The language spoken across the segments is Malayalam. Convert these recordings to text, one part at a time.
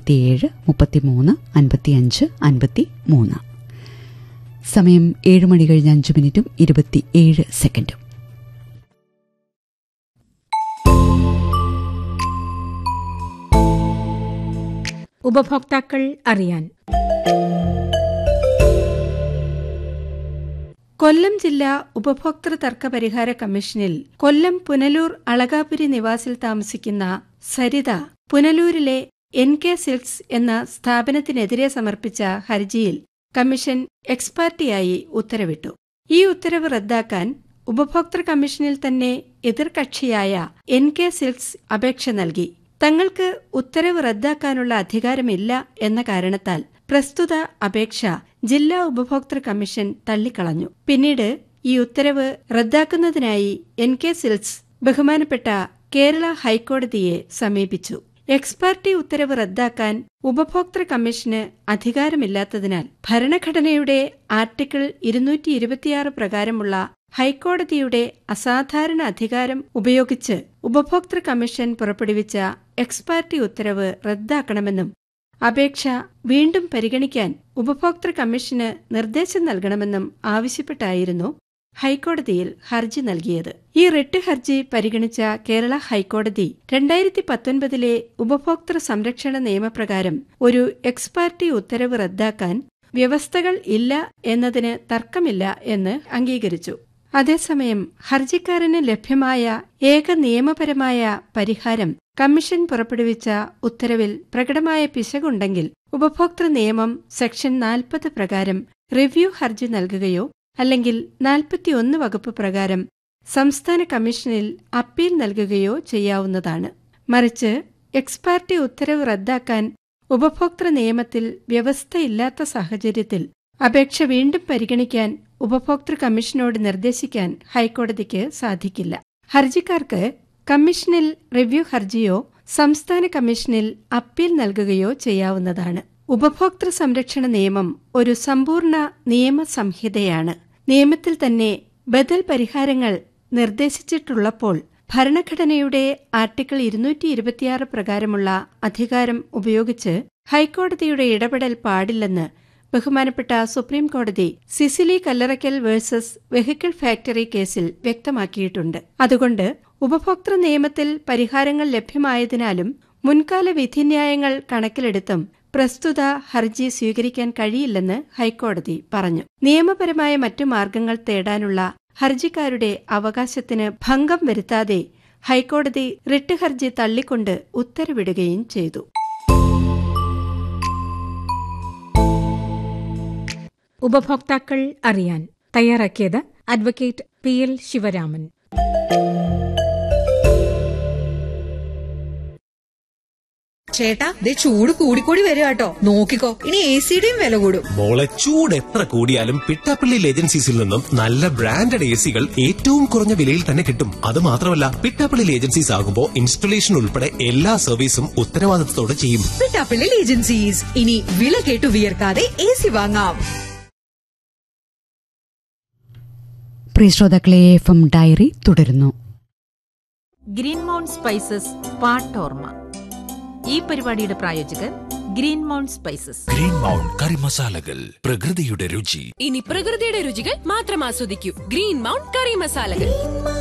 47 33 55 53. സമയം 7 മണി കഴിഞ്ഞ് 5 മിനിറ്റും 27 സെക്കൻഡും. ഉപഭോക്താക്കൾ അറിയാൻ. കൊല്ലം ജില്ലാ ഉപഭോക്തൃ തർക്ക പരിഹാര കമ്മീഷനിൽ കൊല്ലം പുനലൂർ അളകാപുരി നിവാസിൽ താമസിക്കുന്ന സരിത പുനലൂരിലെ NK സിൽക്സ് എന്ന സ്ഥാപനത്തിനെതിരെ സമർപ്പിച്ച ഹർജിയിൽ കമ്മീഷൻ എക്സ്പാർട്ടിയായി ഉത്തരവിട്ടു. ഈ ഉത്തരവ് റദ്ദാക്കാൻ ഉപഭോക്തൃ കമ്മീഷനിൽ തന്നെ എതിർകക്ഷിയായ NK സിൽക്സ് അപേക്ഷ നൽകി. തങ്ങൾക്ക് ഉത്തരവ് റദ്ദാക്കാനുള്ള അധികാരമില്ല എന്ന കാരണത്താൽ പ്രസ്തുത അപേക്ഷ ജില്ലാ ഉപഭോക്തൃ കമ്മീഷൻ തള്ളിക്കളഞ്ഞു. പിന്നീട് ഈ ഉത്തരവ് റദ്ദാക്കുന്നതിനായി NK സിൽക്സ് ബഹുമാനപ്പെട്ട കേരള ഹൈക്കോടതിയെ സമീപിച്ചു. എക്സ്പാർട്ടി ഉത്തരവ് റദ്ദാക്കാൻ ഉപഭോക്തൃ കമ്മീഷന് അധികാരമില്ലാത്തതിനാൽ ഭരണഘടനയുടെ ആർട്ടിക്കിൾ 226 പ്രകാരമുള്ള ഹൈക്കോടതിയുടെ അസാധാരണ അധികാരം ഉപയോഗിച്ച് ഉപഭോക്തൃ കമ്മീഷൻ പുറപ്പെടുവിച്ച എക്സ്പാർട്ടി ഉത്തരവ് റദ്ദാക്കണമെന്നും അപേക്ഷ വീണ്ടും പരിഗണിക്കാൻ ഉപഭോക്തൃ കമ്മീഷന് നിർദ്ദേശം നൽകണമെന്നും ആവശ്യപ്പെട്ടായിരുന്നു ഹൈക്കോടതിയിൽ ഹർജി നൽകിയത്. ഈ റിട്ട് ഹർജി പരിഗണിച്ച കേരള ഹൈക്കോടതി 2019 ഉപഭോക്തൃ സംരക്ഷണ നിയമപ്രകാരം ഒരു എക്സ്പാർട്ടി ഉത്തരവ് റദ്ദാക്കാൻ വ്യവസ്ഥകൾ ഇല്ല എന്നതിന് തർക്കമില്ല എന്ന് അംഗീകരിച്ചു. അതേസമയം ഹർജിക്കാരന് ലഭ്യമായ ഏക നിയമപരമായ പരിഹാരം കമ്മീഷൻ പുറപ്പെടുവിച്ച ഉത്തരവിൽ പ്രകടമായ പിശകുണ്ടെങ്കിൽ ഉപഭോക്തൃ നിയമം സെക്ഷൻ 40 പ്രകാരം റിവ്യൂ ഹർജി നൽകുകയോ അല്ലെങ്കിൽ 41 വകുപ്പ് പ്രകാരം സംസ്ഥാന കമ്മീഷനിൽ അപ്പീൽ നൽകുകയോ ചെയ്യാവുന്നതാണ്. മറിച്ച് എക്സ്പാർട്ടി ഉത്തരവ് റദ്ദാക്കാൻ ഉപഭോക്തൃ നിയമത്തിൽ വ്യവസ്ഥയില്ലാത്ത സാഹചര്യത്തിൽ അപേക്ഷ വീണ്ടും പരിഗണിക്കാൻ ഉപഭോക്തൃ കമ്മീഷനോട് നിർദ്ദേശിക്കാൻ ഹൈക്കോടതിക്ക് സാധിക്കില്ല. ഹർജിക്കാർക്ക് കമ്മീഷനിൽ റിവ്യൂ ഹർജിയോ സംസ്ഥാന കമ്മീഷനിൽ അപ്പീൽ നൽകുകയോ ചെയ്യാവുന്നതാണ്. ഉപഭോക്തൃ സംരക്ഷണ നിയമം ഒരു സമ്പൂർണ്ണ നിയമസംഹിതയാണ്. നിയമത്തിൽ തന്നെ ബദൽ പരിഹാരങ്ങൾ നിർദ്ദേശിച്ചിട്ടുള്ളപ്പോൾ ഭരണഘടനയുടെ ആർട്ടിക്കിൾ 226 പ്രകാരമുള്ള അധികാരം ഉപയോഗിച്ച് ഹൈക്കോടതിയുടെ ഇടപെടൽ പാടില്ലെന്ന് ബഹുമാനപ്പെട്ട സുപ്രീം കോടതി Cicily Kallarakkal versus vehicle factory കേസിൽ വ്യക്തമാക്കിയിട്ടുണ്ട്. അതുകൊണ്ട് ഉപഭോക്തൃ നിയമത്തിൽ പരിഹാരങ്ങൾ ലഭ്യമായതിനാലും മുൻകാല വിധിന്യായങ്ങൾ കണക്കിലെടുത്തും പ്രസ്തുത ഹർജി സ്വീകരിക്കാൻ കഴിയില്ലെന്ന് ഹൈക്കോടതി പറഞ്ഞു. നിയമപരമായ മറ്റു മാർഗങ്ങൾ തേടാനുള്ള ഹർജിക്കാരുടെ അവകാശത്തിന് ഭംഗം വരുത്താതെ ഹൈക്കോടതി റിട്ട് ഹർജി തള്ളിക്കൊണ്ട് ഉത്തരവിടുകയും ചെയ്തു. ഉപഭോക്താക്കൾ അറിയാൻ തയ്യാറാക്കിയത് അഡ്വക്കേറ്റ് PL ശിവരാമൻ. ചേട്ടാ, ചൂട് കൂടിക്കൂടി വരിക കേട്ടോ. നോക്കിക്കോ, ഇനി AC-യുടെയും വില കൂടും. മോളെ, ചൂട് എത്ര കൂടിയാലും പിട്ടാപ്പള്ളിയിൽ ഏജൻസീസിൽ നിന്നും നല്ല ബ്രാൻഡഡ് AC-കൾ ഏറ്റവും കുറഞ്ഞ വിലയിൽ തന്നെ കിട്ടും. അത് മാത്രമല്ല, പിട്ടാപ്പള്ളിയിൽ ഏജൻസീസ് ആകുമ്പോൾ ഇൻസ്റ്റലേഷൻ ഉൾപ്പെടെ എല്ലാ സർവീസും ഉത്തരവാദിത്തത്തോടെ ചെയ്യും. പിട്ടാപ്പള്ളിയിൽ ഏജൻസീസ്, ഇനി വില കേട്ടു വിയർക്കാതെ AC വാങ്ങാം. പ്രിയ ശ്രോതാക്കളെ, FM ഡയറി തുടരുന്നു. Green mount spices പാട്ടോർമ. ഈ പരിപാടിയുടെ പ്രായോജകർ green mount spices. Green mount കറി മസാലകൾ, പ്രകൃതിയുടെ രുചി. ഇനി പ്രകൃതിയുടെ രുചികൾ മാത്രം ആസ്വദിക്കൂ. ഗ്രീൻ മൗണ്ട് കറി മസാലകൾ.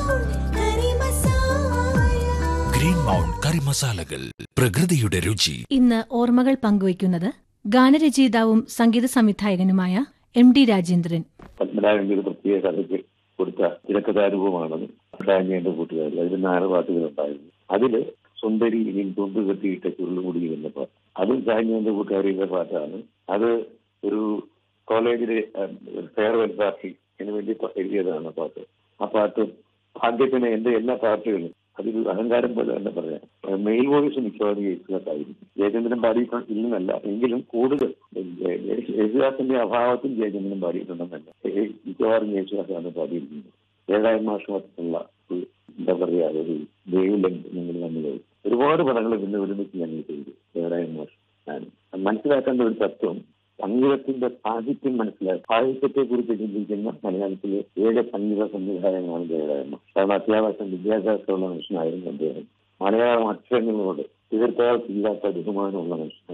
ഗ്രീൻ മൗണ്ട് കറി മസാലകൾ, പ്രകൃതിയുടെ രുചി. ഇന്ന് ഓർമ്മകൾ പങ്കുവയ്ക്കുന്നത് ഗാനരചയിതാവും സംഗീത സംവിധായകനുമായ MD രാജേന്ദ്രൻ. പത്മനാഭന്റെ ഒരു പ്രത്യേക കഥയ്ക്ക് കൊടുത്ത തിരക്കഥാരൂപമാണത്. ഡാനിയുടെ കൂട്ടുകാരിൽ അതിൽ 4 പാട്ടുകളുണ്ടായിരുന്നു. അതില് സുന്ദരി ഇനി തുമ്പ് കെട്ടിയിട്ട ചുരുളുമുടി എന്ന പാട്ട്, അതും ഡാനിയുടെ കൂട്ടുകാരിയുടെ പാട്ടാണ്. അത് ഒരു കോളേജിലെ ഫെയർവെൽ പാർട്ടിന് വേണ്ടി എഴുതിയതാണ് പാട്ട്. ആ പാട്ട് ഭാഗ്യത്തിന് എന്റെ എല്ലാ പാട്ടുകളും അതൊരു അഹങ്കാരം പോലെ തന്നെ പറയാം, മെയിൽ വോയിസ് മിക്കവാറും യേശുദാസായിരുന്നു. ജയചന്ദ്രൻ പാടിയിട്ടില്ലെന്നല്ല, എങ്കിലും കൂടുതൽ യേശുദാസിന്റെ അഭാവത്തിൽ ജയചന്ദ്രൻ പാടിയിട്ടുണ്ടെന്നല്ല, മിക്കവാറും യേശുദാസാണ് പാടിയിരിക്കുന്നത്. ഏഴായ മാസമുള്ള എന്താ പറയാ, ഒരു നിങ്ങൾ തമ്മിലായി ഒരുപാട് പടങ്ങൾ പിന്നെ ഒരുമിച്ച് ഞങ്ങൾ ചെയ്തു. ഏഴായ മാസം ഞാൻ മനസ്സിലാക്കേണ്ട ഒരു തത്വം, സംഗീതത്തിന്റെ സാഹിത്യം സാഹിത്യത്തെ കുറിച്ച് ചിന്തിക്കുന്ന മലയാളത്തിലെ 7 സംഗീത സംവിധായകനാണ് ജയരാജൻ. കാരണം അത്യാവശ്യം വിദ്യാഭ്യാസമുള്ള മനുഷ്യനായിരുന്നു അദ്ദേഹം. മലയാളം അക്ഷരങ്ങളോട് തീർച്ചയായില്ലാത്ത ബഹുമാനമുള്ള മനുഷ്യൻ.